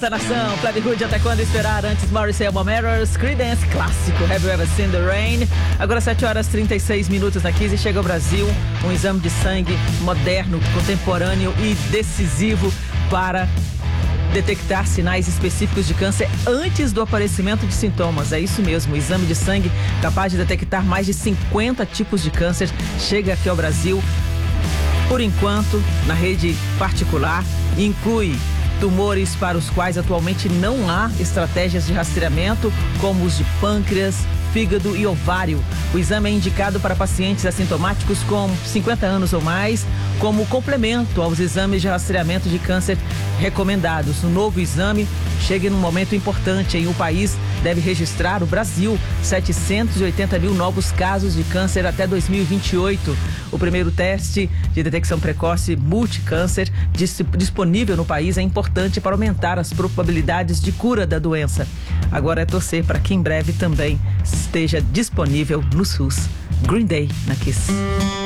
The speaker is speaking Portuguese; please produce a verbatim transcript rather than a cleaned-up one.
da nação, Plebe Hood, até quando esperar? Antes Morrissey, Album Errors, Creedence, clássico, Have You Ever Seen the Rain? Agora sete horas e trinta e seis minutos na Kiss, e chega ao Brasil um exame de sangue moderno, contemporâneo e decisivo para detectar sinais específicos de câncer antes do aparecimento de sintomas. É isso mesmo, o exame de sangue capaz de detectar mais de cinquenta tipos de câncer chega aqui ao Brasil, por enquanto, na rede particular, e inclui tumores para os quais atualmente não há estratégias de rastreamento, como os de pâncreas, fígado e ovário. O exame é indicado para pacientes assintomáticos com cinquenta anos ou mais, como complemento aos exames de rastreamento de câncer recomendados. O novo exame chega em um momento importante em o país deve registrar, o Brasil, setecentos e oitenta mil novos casos de câncer até dois mil e vinte e oito. O primeiro teste de detecção precoce multicâncer disponível no país é importante para aumentar as probabilidades de cura da doença. Agora é torcer para que em breve também esteja disponível no SUS. Green Day na Kiss.